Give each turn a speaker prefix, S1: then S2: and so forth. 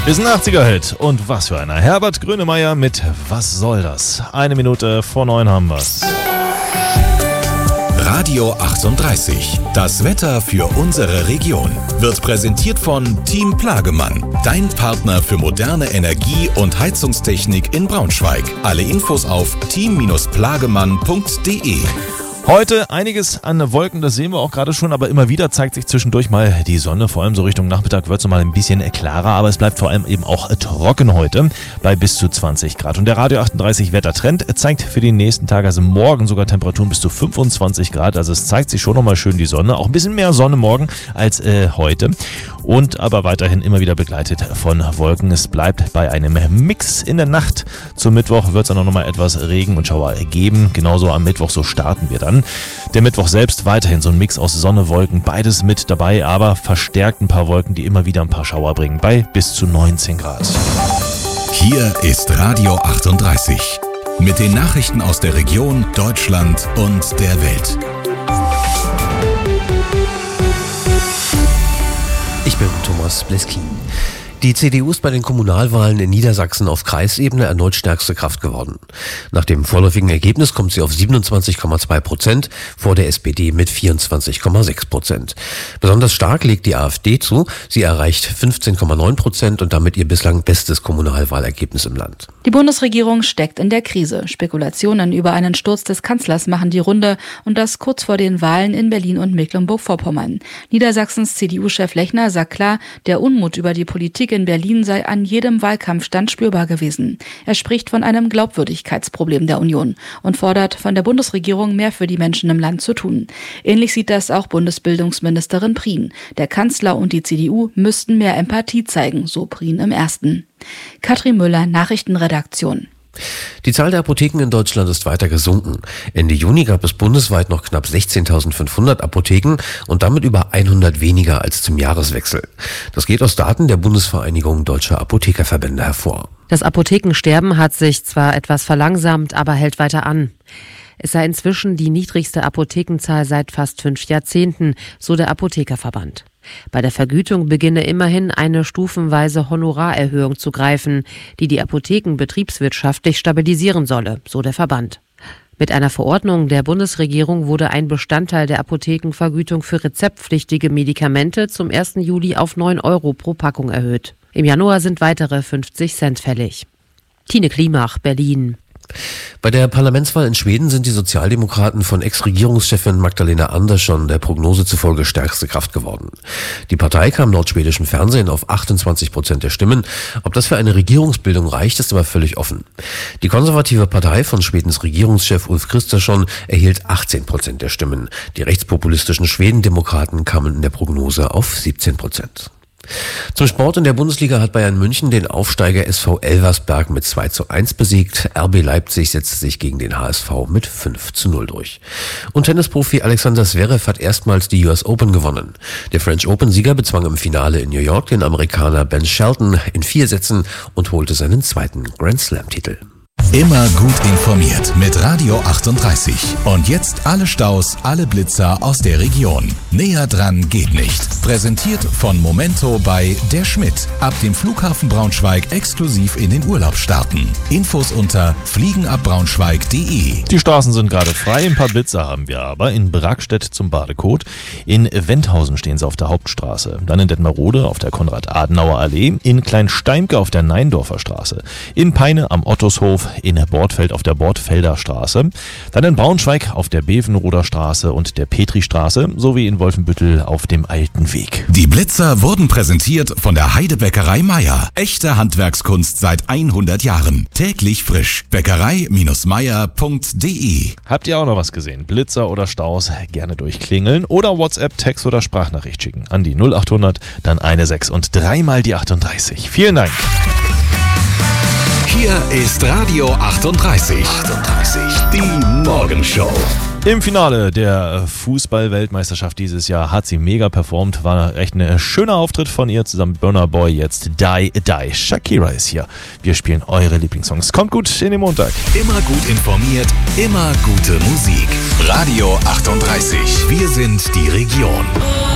S1: Ist ein 80er-Hit. Und was für einer. Herbert Grönemeyer mit Was soll das? 8:01 haben wir's.
S2: Radio 38. Das Wetter für unsere Region wird präsentiert von Team Plagemann. Dein Partner für moderne Energie- und Heizungstechnik in Braunschweig. Alle Infos auf team-plagemann.de.
S1: Heute einiges an Wolken, das sehen wir auch gerade schon, aber immer wieder zeigt sich zwischendurch mal die Sonne. Vor allem so Richtung Nachmittag wird es mal ein bisschen klarer, aber es bleibt vor allem eben auch trocken heute bei bis zu 20 Grad. Und der Radio 38 Wettertrend zeigt für die nächsten Tage, also morgen sogar Temperaturen bis zu 25 Grad. Also es zeigt sich schon nochmal schön die Sonne. Auch ein bisschen mehr Sonne morgen als heute. Und aber weiterhin immer wieder begleitet von Wolken. Es bleibt bei einem Mix. In der Nacht zum Mittwoch wird es dann auch nochmal etwas Regen und Schauer geben. Genauso am Mittwoch, so starten wir dann. Der Mittwoch selbst weiterhin so ein Mix aus Sonne, Wolken, beides mit dabei, aber verstärkt ein paar Wolken, die immer wieder ein paar Schauer bringen, bei bis zu 19 Grad.
S2: Hier ist Radio 38 mit den Nachrichten aus der Region, Deutschland und der Welt.
S3: Ich bin Thomas Bleskin. Die CDU ist bei den Kommunalwahlen in Niedersachsen auf Kreisebene erneut stärkste Kraft geworden. Nach dem vorläufigen Ergebnis kommt sie auf 27,2%, vor der SPD mit 24,6%. Besonders stark legt die AfD zu. Sie erreicht 15,9% und damit ihr bislang bestes Kommunalwahlergebnis im Land.
S4: Die Bundesregierung steckt in der Krise. Spekulationen über einen Sturz des Kanzlers machen die Runde und das kurz vor den Wahlen in Berlin und Mecklenburg-Vorpommern. Niedersachsens CDU-Chef Lechner sagt klar, der Unmut über die Politik in Berlin sei an jedem Wahlkampfstand spürbar gewesen. Er spricht von einem Glaubwürdigkeitsproblem der Union und fordert von der Bundesregierung mehr für die Menschen im Land zu tun. Ähnlich sieht das auch Bundesbildungsministerin Prien. Der Kanzler und die CDU müssten mehr Empathie zeigen, so Prien im Ersten. Katrin Müller, Nachrichtenredaktion.
S3: Die Zahl der Apotheken in Deutschland ist weiter gesunken. Ende Juni gab es bundesweit noch knapp 16.500 Apotheken und damit über 100 weniger als zum Jahreswechsel. Das geht aus Daten der Bundesvereinigung Deutscher Apothekerverbände hervor.
S5: Das Apothekensterben hat sich zwar etwas verlangsamt, aber hält weiter an. Es sei inzwischen die niedrigste Apothekenzahl seit fast 5 Jahrzehnten, so der Apothekerverband. Bei der Vergütung beginne immerhin eine stufenweise Honorarerhöhung zu greifen, die die Apotheken betriebswirtschaftlich stabilisieren solle, so der Verband. Mit einer Verordnung der Bundesregierung wurde ein Bestandteil der Apothekenvergütung für rezeptpflichtige Medikamente zum 1. Juli auf 9 € pro Packung erhöht. Im Januar sind weitere 50 Cent fällig. Tine Klimach, Berlin.
S3: Bei der Parlamentswahl in Schweden sind die Sozialdemokraten von Ex-Regierungschefin Magdalena Andersson der Prognose zufolge stärkste Kraft geworden. Die Partei kam laut schwedischem Fernsehen auf 28% der Stimmen. Ob das für eine Regierungsbildung reicht, ist aber völlig offen. Die konservative Partei von Schwedens Regierungschef Ulf Kristersson erhielt 18% der Stimmen. Die rechtspopulistischen Schwedendemokraten kamen in der Prognose auf 17%. Zum Sport in der Bundesliga hat Bayern München den Aufsteiger SV Elversberg mit 2:1 besiegt. RB Leipzig setzte sich gegen den HSV mit 5:0 durch. Und Tennisprofi Alexander Zverev hat erstmals die US Open gewonnen. Der French Open-Sieger bezwang im Finale in New York den Amerikaner Ben Shelton in 4 Sätzen und holte seinen zweiten Grand Slam-Titel.
S2: Immer gut informiert mit Radio 38. Und jetzt alle Staus, alle Blitzer aus der Region. Näher dran geht nicht. Präsentiert von Momento bei Der Schmidt. Ab dem Flughafen Braunschweig exklusiv in den Urlaub starten. Infos unter fliegenabbraunschweig.de.
S1: Die Straßen sind gerade frei, ein paar Blitzer haben wir aber. In Bragstedt zum Badekot. In Wendhausen stehen sie auf der Hauptstraße. Dann in Detmerode auf der Konrad-Adenauer-Allee. In Kleinsteimke auf der Neindorfer Straße. In Peine am Ottoshof. In Bortfeld auf der Bortfelder Straße, dann in Braunschweig auf der Bevenroder Straße und der Petristraße sowie in Wolfenbüttel auf dem Alten Weg.
S2: Die Blitzer wurden präsentiert von der Heidebäckerei Meier. Echte Handwerkskunst seit 100 Jahren. Täglich frisch. Bäckerei-meier.de.
S1: Habt ihr auch noch was gesehen? Blitzer oder Staus? Gerne durchklingeln oder WhatsApp, Text oder Sprachnachricht schicken an die 0800, dann 16 und 3 mal die 38. Vielen Dank.
S2: Hier ist Radio 38. Die Morgenshow.
S1: Im Finale der Fußball-Weltmeisterschaft dieses Jahr hat sie mega performt. War echt ein schöner Auftritt von ihr zusammen mit Burna Boy. Jetzt Die Die. Shakira ist hier. Wir spielen eure Lieblingssongs. Kommt gut in den Montag.
S2: Immer gut informiert, immer gute Musik. Radio 38. Wir sind die Region.